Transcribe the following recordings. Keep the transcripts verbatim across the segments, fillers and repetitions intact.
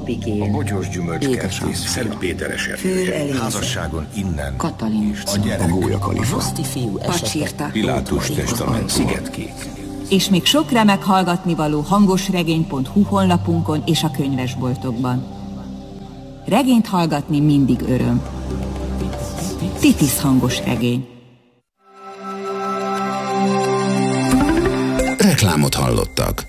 Abigail, A bogyós gyümölcskertész Szent Péteres erdője. Házasságon innen. Katalin, A gyerek. A gólyakalifa. Pacsirta, Pilátus testament. Szigetkék. És még sok remek hallgatnivaló hangosregény pont hu honlapunkon és a könyvesboltokban. Regényt hallgatni mindig öröm. Titisz hangos regény. Reklámot hallottak.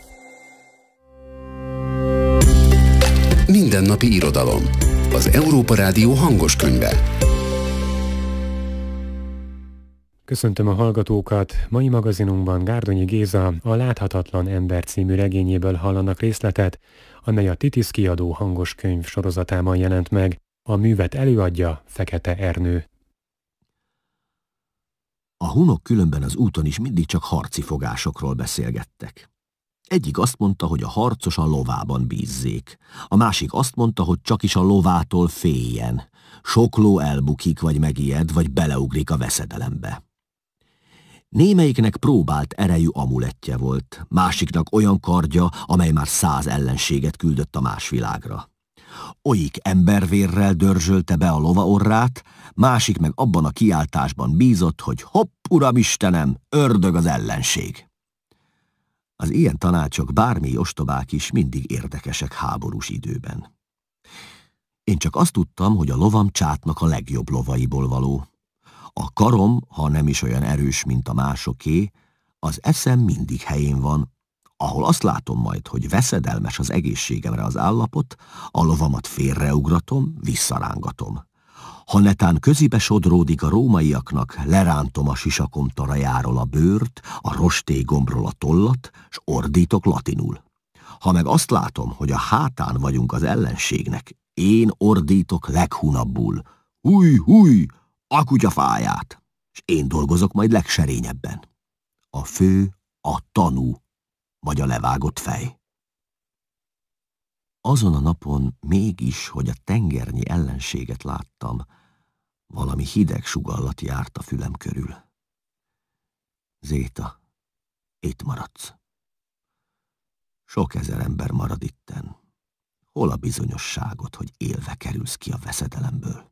Mindennapi irodalom. Az Európa Rádió hangos könyve. Köszöntöm a hallgatókat! Mai magazinunkban Gárdonyi Géza a Láthatatlan ember című regényéből hallanak részletet, amely a Titisz kiadó hangos könyv sorozatában jelent meg. A művet előadja Fekete Ernő. A hunok különben az úton is mindig csak harci fogásokról beszélgettek. Egyik azt mondta, hogy a harcos a lovában bízzék. A másik azt mondta, hogy csak is a lovától féljen. Sok ló elbukik, vagy megijed, vagy beleugrik a veszedelembe. Némelyiknek próbált erejű amulettje volt, másiknak olyan kardja, amely már száz ellenséget küldött a más világra. Olyik embervérrel dörzsölte be a lova orrát, másik meg abban a kiáltásban bízott, hogy hopp, Uramistenem, ördög az ellenség. Az ilyen tanácsok, bármi ostobák is, mindig érdekesek háborús időben. Én csak azt tudtam, hogy a lovam Csátnak a legjobb lovaiból való. A karom, ha nem is olyan erős, mint a másoké, az eszem mindig helyén van, ahol azt látom majd, hogy veszedelmes az egészségemre az állapot, a lovamat félreugratom, visszarángatom. Ha netán közibe sodródik a rómaiaknak, lerántom a sisakom tarajáról a bőrt, a rostélygombról a tollat, s ordítok latinul. Ha meg azt látom, hogy a hátán vagyunk az ellenségnek, én ordítok leghunabbul. Húj, húj, a kutyafáját! És én dolgozok majd legserényebben. A fő a tanú, vagy a levágott fej. Azon a napon mégis, hogy a tengernyi ellenséget láttam, valami hideg sugallat járt a fülem körül. Zéta, itt maradsz. Sok ezer ember marad itten. Hol a bizonyosságot, hogy élve kerülsz ki a veszedelemből?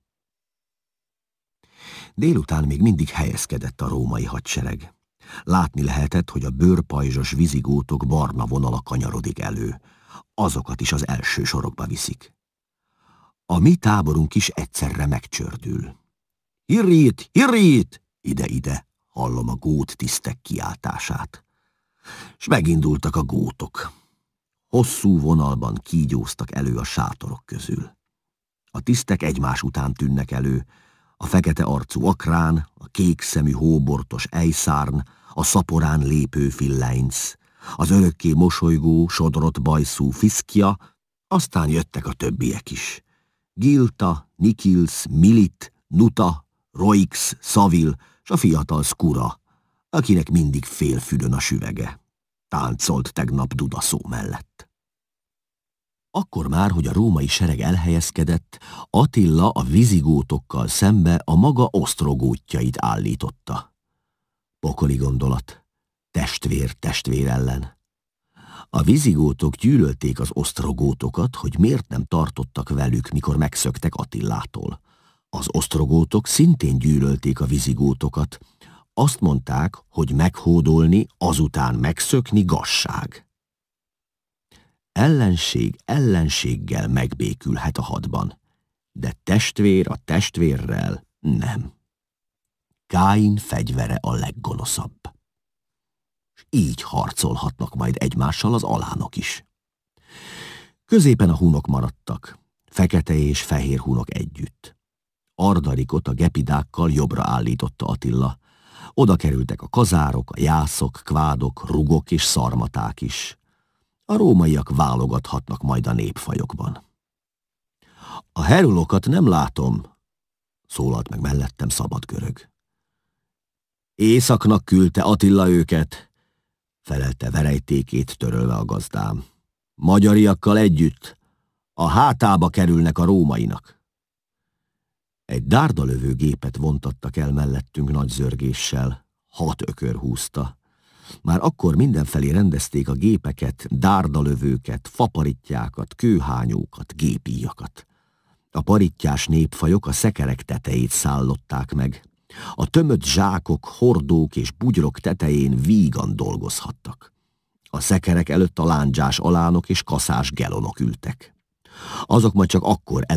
Délután még mindig helyezkedett a római hadsereg. Látni lehetett, hogy a bőrpajzsos vizigótok barna vonala kanyarodik elő. Azokat is az első sorokba viszik. A mi táborunk is egyszerre megcsördül. Hirrít, hirrít! Ide-ide, hallom a gót tisztek kiáltását. S megindultak a gótok. Hosszú vonalban kígyóztak elő a sátorok közül. A tisztek egymás után tűnnek elő, a fekete arcú akrán, a kék szemű hóbortos ejszárn, a szaporán lépő filleinc, az örökké mosolygó, sodrott bajszú fiszkja, aztán jöttek a többiek is. Gilta, Nikils, Milit, Nuta, Roix, Szavil, s a fiatal Skura, akinek mindig félfülön a süvege. Táncolt tegnap Dudaszó mellett. Akkor már, hogy a római sereg elhelyezkedett, Attila a vizigótokkal szembe a maga osztrogótjait állította. Pokoli gondolat, testvér testvér ellen. A vizigótok gyűlölték az osztrogótokat, hogy miért nem tartottak velük, mikor megszöktek Attilától. Az osztrogótok szintén gyűlölték a vizigótokat. Azt mondták, hogy meghódolni, azután megszökni gazság. Ellenség ellenséggel megbékülhet a hadban, de testvér a testvérrel nem. Káin fegyvere a leggonoszabb. S így harcolhatnak majd egymással az alánok is. Középen a hunok maradtak, fekete és fehér hunok együtt. Ardarikot a gepidákkal jobbra állította Attila. Oda kerültek a kazárok, a jászok, kvádok, rugok és szarmaták is. A rómaiak válogathatnak majd a népfajokban. A herulokat nem látom, szólalt meg mellettem szabad görög. Északnak küldte Attila őket, felelte verejtékét törölve a gazdám. Magyariakkal együtt a hátába kerülnek a rómainak. Egy dárdalövő gépet vontattak el mellettünk nagy zörgéssel, hat ökör húzta. Már akkor mindenfelé rendezték a gépeket, dárdalövőket, faparittyákat, kőhányókat, gépíjakat. A parittyás népfajok a szekerek tetejét szállották meg. A tömött zsákok, hordók és bugyrok tetején vígan dolgozhattak. A szekerek előtt a lándzsás alánok és kaszás gelonok ültek. Azok majd csak akkor